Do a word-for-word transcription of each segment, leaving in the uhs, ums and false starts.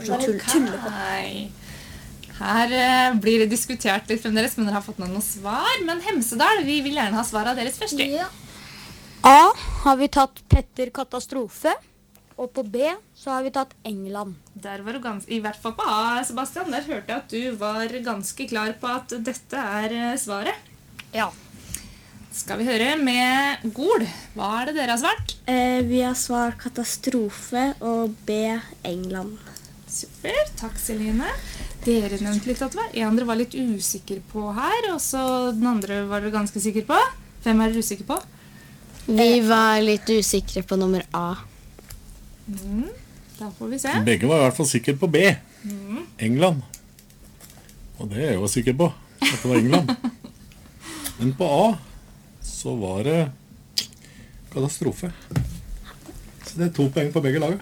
bare så tull, tulle på. Her eh, blir det diskutert litt fremdeles, men dere har fått noen svar. Men Hemsedal, vi vil gjerne ha svar av deres første. Ja. A har vi tatt Petter Katastrofe, og på B så har vi tatt England. Der var du gans I hvert fall på A, Sebastian. Der hørte jeg at du var ganske klar på at dette er eh, svaret. Ja. Skal vi høre med Gol. Hva er det dere har svart? Eh, vi har svart Katastrofe og B England. Super, takk Celine. Dere nevnte litt at det var en dere var litt usikker på her, og så den andre var dere ganske sikker på. Hvem er dere usikker på? Vi var litt usikre på nummer A. Mm, da får vi se. Begge var i hvert fall sikre på B. Mm. England. Og det er jeg jo sikker på, at det var England. Men på A så var det Katastrofe. Så det er to poeng på begge laget.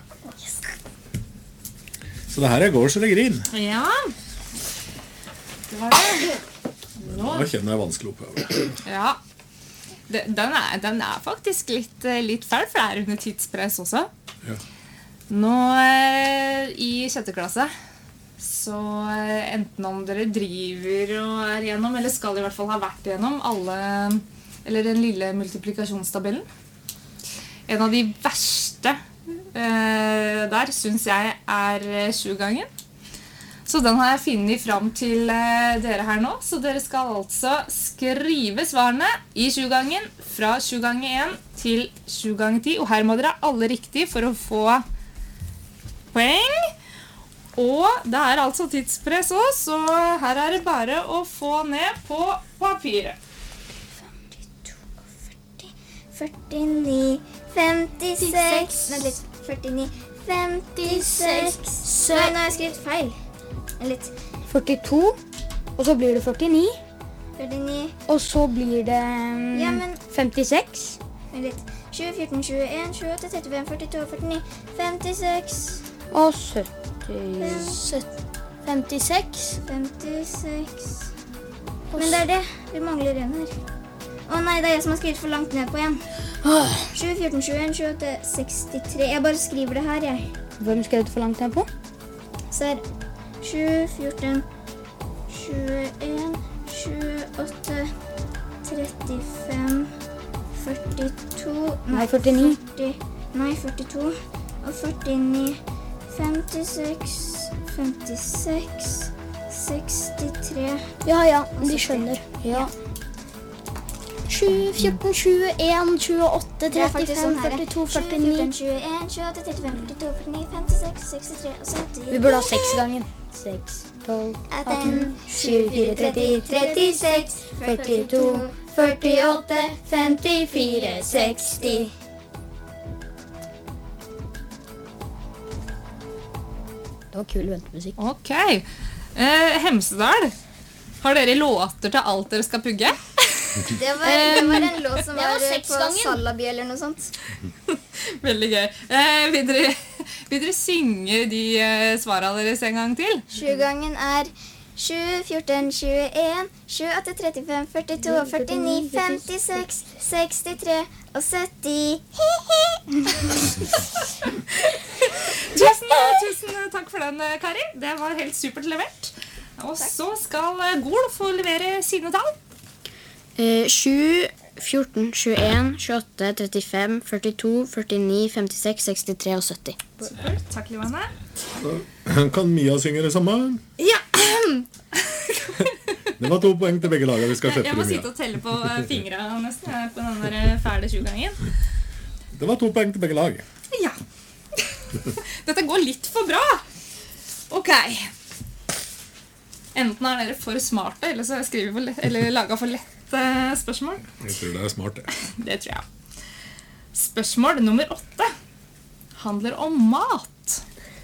Så det her er går så det grin. Ja. Det var det. Nå. Nå kjenner jeg vanskelig oppover. Ja. Det, den, er, den er faktisk litt, litt feil, for det er under tidspress også. Ja. Nå eh, i sjette klasse, så eh, enten om dere driver og er gjennom, eller skal i hvert fall ha vært gjennom alle, eller den lille multiplikasjonstabellen. En av de verste Uh, der synes jeg er uh, sjugangen. Så den har jeg funnet fram til uh, dere her nå. Så dere skal altså skrive svarene i sjugangen fra sju ganger én til sju ganger ti. Og her må dere ha alle riktig for å få poeng. Og det er altså tidspress også, så her er det bare å få ned på papiret. førtito og førti, førtini, femtiseks, vent litt, førtini, femtiseks, nei, nå har jeg skrevet feil. Vent litt. førtito, og så blir det førtini, førtini, og så blir det um, ja, men, femtiseks. vent litt. tjue, fjorten, tjueen, tjueåtte, trettifem, førtito, førtini, femtiseks, Og sytti. femtiseks, femtiseks. Men det er det, vi mangler en her. Å nei, det er jeg som har skrevet for langt ned på igjen. tjue, fjorten, tjueen, tjueåtte, sekstitre. Jeg bare skriver det her, jeg. Hvem skrev det for langt ned på? Så her. tjue, fjorten, tjueen, tjueåtte, trettifem, førtito. Nei, førtini. førti, nei, førtito. Og førtini, femtiseks, femtiseks, sekstitre. Ja, ja, de skjønner. Ja. tjue, fjorten, tjueen, tjueåtte, trettifem, førtito, førtini. tjueen, tjueåtte, trettifem, førtito, førtini, femtiseks, sekstitre og sytti. Vi burde ha seks ganger. seks, tolv, atten, tjuefire, tretti, trettiseks, førtito, førtiåtte, femtifire, seksti. Det var kul ventemusikk. Ok. Eh, Hemsedal, har dere låter til alt dere skal pugge? Det var, det var en låt som Det var var, seks på ganger. Salaby eller noe sånt. Veldig gøy. Eh, vil, dere, vil dere synge de eh, svarene deres en gang til? Sjugangen er sju, fjorten, tjueen, tjueåtte, trettifem, førtito, førtini, femtiseks, sekstitre og sytti. Tusen, tusen takk for den, Kari. Det var helt supert levert. Og så skal eh, Gol få levere sine tall. Eh, sju, fjorten, tjueen, tjueåtte, trettifem, førtito, førtini, femtiseks, sekstitre og sytti. Super. Takk, Livane. Kan Mia synge det samme? Ja. Det var to poeng til begge lager. Vi skal Jeg, slippe jeg må det, sitte Mia. og telle på eh, fingra nesten jeg, på den der eh, fæle sjugangen. Det var to poeng til begge lag. Ja. Dette går litt for bra. Ok. Enten er dere for smarte, eller så skriver vi for lett, eller laget for lett eh, spørsmål. Jeg tror det er smart, det. Det tror jeg. Spørsmål nummer åtte handler om mat.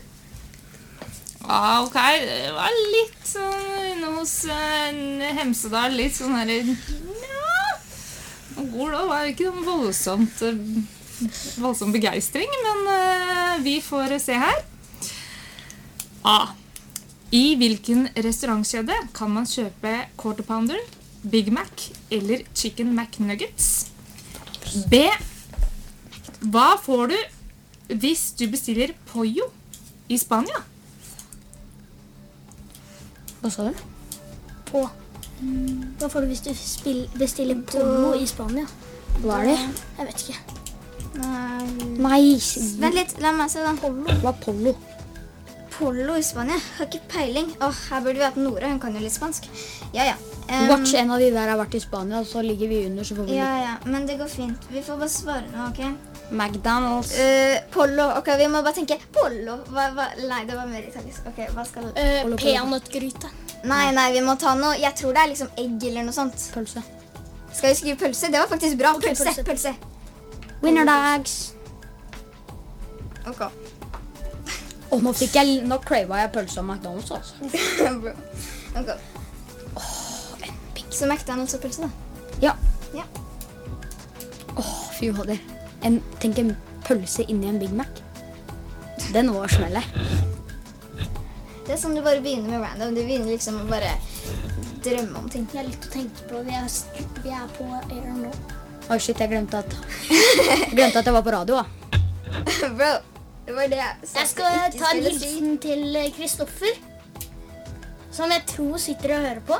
Ah, ok, det var litt sånn inne hos eh, Hemsedal, litt sånn her, ja, og Gol da var ikke sånn voldsomt, eh, voldsom begeistring, men eh, vi får se her. A. I hvilken restaurantkjede kan man kjøpe Quarter Pounder, Big Mac eller Chicken McNuggets? B. Hva får du hvis du bestiller pollo i Spania? Hva sa du? På. Hva får du hvis du spill, bestiller Pollo i Spania? Hva er det? Jeg vet ikke. Nei. Nei, Vent litt, la meg se da. Pollo. Hva er Pollo? Pollo i Spania? Har ikke peiling. Åh, her burde vi hatt Nora, hun kan jo litt spansk. Ja, ja. Um, Watch, en av de der har vært i Spania, så ligger vi under, så får vi Ja, ja, men det går fint. Vi får bare svare nå, ok? McDonald's. Uh, pollo, ok, vi må bare tenke Pollo, hva, hva, nei, det var mer italiensk. Ok, hva skal Uh, Peanøttgryte. Nei, nei, vi må ta noe. Jeg tror det er liksom egg eller noe sånt. Pølse. Skal vi skrive pølse? Det var faktisk bra. Pølse, pølse. pølse. Winner dogs. Ok. Å, nå fikk jeg, nå crava jeg pølse av McDonald's, altså. Bro. Ok. Så McDonald's og pølse da? Ja. Ja. Åh, fy fader. En, tenk en pølse inni en Big Mac. Den var smelle. Det er sånn du bare begynner med random. Du begynner liksom å bare drømme om ting. Det er litt å tenke på. Vi er, vi er på air nå. Oi, shit, jeg glemte at, glemte at jeg var på radio, da. Bro, det var det jeg sa Jeg skal at jeg ta ikke en skulle si. hilsen til Kristoffer, som jeg tror sitter og hører på.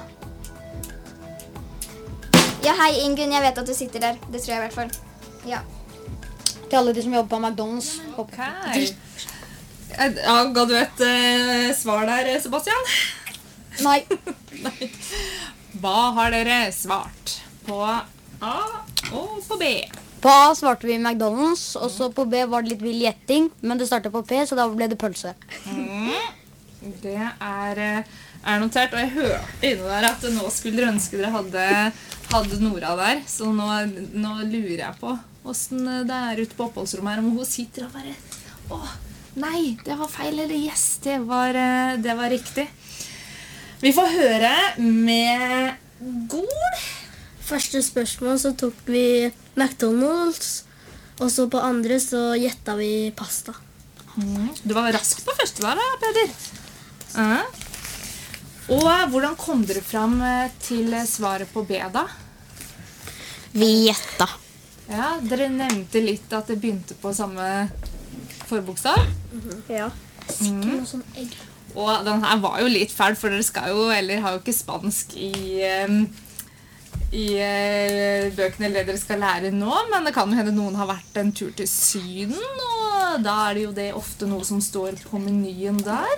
Ja, hei Ingunn, jeg vet at du sitter der. Det tror jeg i hvert fall. Ja. Til alle de som jobber på McDonald's. Ok. Ja, ga du et uh, svar der, Sebastian? Nei. Nei. Hva har dere svart på A og på B? På A svarte vi McDonald's, og så på B var det litt vill gjetting, men det startet på P, så da ble det pølse. Mm. Det er, er notert, og jeg hørte inne der at nå skulle dere ønske dere hadde, hadde Nora der, så nå, nå lurer jeg på hvordan det er ute på oppholdsrommet her, om hun sitter og bare, åh, nei, det var feil, eller yes, det var, det var riktig. Vi får høre med Gol. Første spørsmål så tok vi McDonald's, og så på andre så gjettet vi pasta. Mm. Du var rask på første der, da, Peder. Uh. Og hvordan kom dere fram til svaret på B, da? Vi gjetta. Ja, dere nevnte litt at det begynte på samme forbokstav. Ja. Sikkert noe sånn egg. Og den her var jo litt fæl, for dere skal jo, eller har jo ikke spansk i, um, i uh, bøkene eller det dere skal lære nå, men det kan jo hende noen har vært en tur til Syden, og da er det jo det ofte noe som står på menyen der.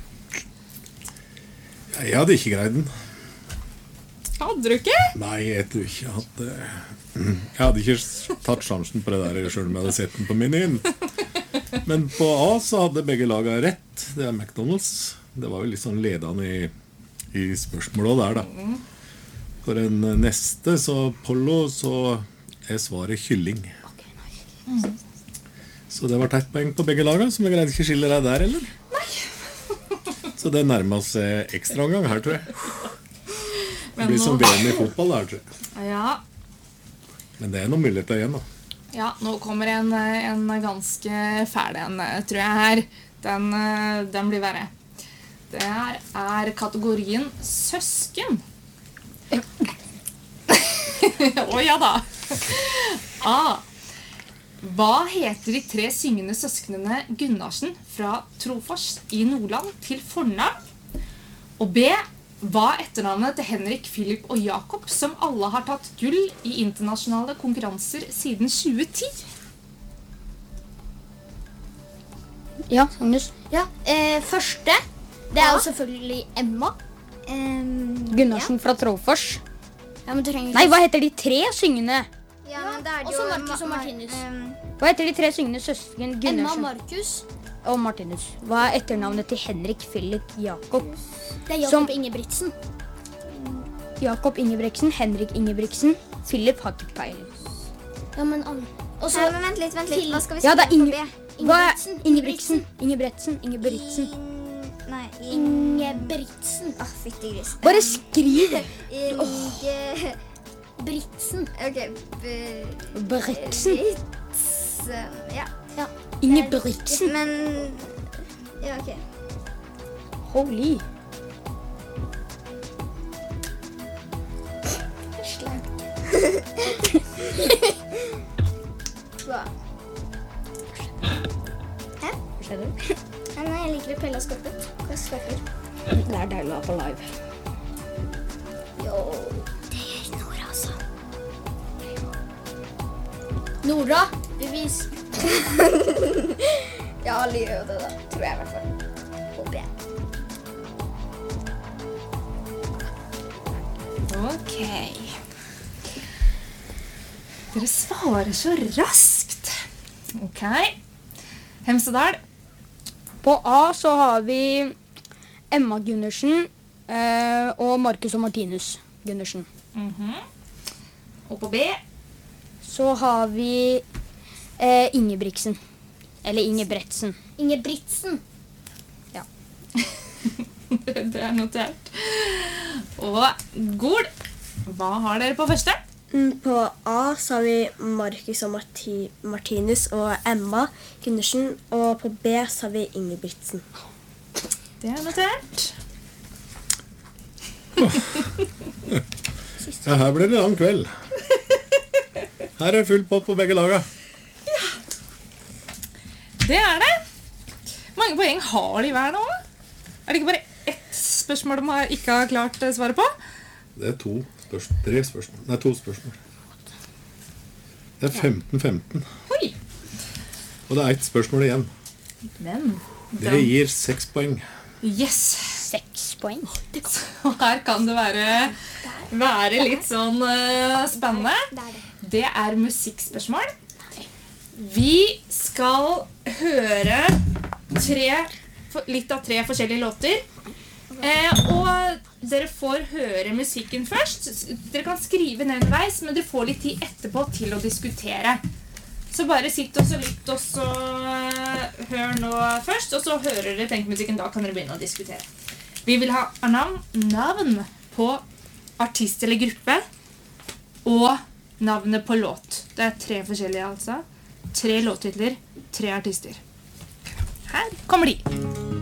Jeg hadde ikke greid den. Hadde du ikke? Nei, jeg tror ikke at uh, jeg hadde ikke tatt sjansen på det der selv om jeg hadde sett den på menyen. Men på A så hadde begge laget rett. Det er McDonald's. Det var jo litt sånn ledende i, i spørsmålet der, da. For den neste, så Pollo, så er svaret kylling. Så det var tett poeng på begge laget, så vi greide ikke skille deg der, eller? Nei. Så det nærmer oss ekstra omgang her, tror jeg. Det blir som V M i fotball der, tror jeg. Ja. Men det er noen muligheter igjen, da. Ja, nå kommer en, en ganske fæl en, tror jeg her. Den, den blir verre. Det her er kategorien søsken. Å ja da. A. Hva heter de tre syngende søsknene Gunnarsen fra Trofors i Nordland til fornavn? Og B. Hva er etternavnet til Henrik, Philip og Jakob, som alle har tatt gull i internasjonale konkurranser siden tjue ti? Ja, Agnes. Ja, eh, første, det er jo selvfølgelig Emma. Um, Gunnarsen fra Trofors. Ja, men du trenger Nei, hva heter de tre syngende? Ja, men da er det Også jo Marcus og Ma- Martinus. um, Hva heter de tre syngende søsken Emma, Gunnarsen Markus. og Martinus? Hva er etternavnet til Henrik, Philip, Jakob? Det er Som- Jakob Ingebrigtsen. Jakob Ingebrigtsen, Henrik Ingebrigtsen, Philip har ikke peiling. Ja, men alle. Og så Nei, men vent litt, vent litt. Hva skal vi Ja, det er skrive på Inge... B? Hva er Ingebrigtsen, Ingebrigtsen? Ingebretsen, Ingebrigtsen. In- Nei, in... Ingebrigtsen. Åh, fytti gris. Bare skriv! Inge... Britsen. Ok, b- Briksen. Britsen, ja. Ja. Ingebrigtsen. Men... Ja, ok. Holy. Hva? Hva skjedde? Nei, nei, jeg liker å pelle og skorpe. Hva skorper? Det er deilig å ha på live. Jo, det er Nora, altså. Nora, bevis. Ja, alle gjør jo det da, tror jeg i hvert fall. Håper jeg. Ok. Dere svarer så raskt. Ok. Hemsedal. På A så har vi Emma Gundersen eh, og Markus og Martinus Gundersen. Mhm. Og på B. Så har vi eh, Ingebrigtsen. Eller Ingebretsen. Ingebrigtsen. Det er notert. Og Gol. Hva har dere på første? På A så har vi Markus og Marti Martinus og Emma Gundersen, og på B så har vi Ingebrigtsen. Det er notert. Ja, her blir det lang kveld. Her er full pott på begge laga. Det er det. Hvor mange poeng har de hver nå? Er det ikke bare ett spørsmål de har- ikke har klart eh, svaret på? Det er to spørsmål. Tre spørsmål. Nei, to spørsmål. Det er femten femten. Oi. Og det er ett spørsmål igjen. Men Det gir seks poeng. Yes. Seks poeng. Så her kan det være, være litt sånn eh, spennende. Det er musikkspørsmål. Vi skal høre tre, litt av tre forskjellige låter. Eh, og dere får høre musikken først. Dere kan skrive ned underveis, men dere får litt tid etterpå til å diskutere. Så bare sitt og så lytt og så eh, hør nå først, og så hører dere tenkmusikken, da kan dere begynne å diskutere. Vi vil ha navn, navn på artist eller gruppe, og navnet på låt. Det er tre forskjellige altså. Tre låttitler, tre artister. Her kommer de.